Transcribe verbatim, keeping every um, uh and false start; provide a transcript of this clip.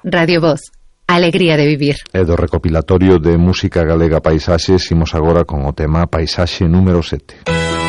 Radio Voz, alegría de vivir. E do recopilatorio de música galega Paisaxes, imos agora con o tema Paisaxe número sete.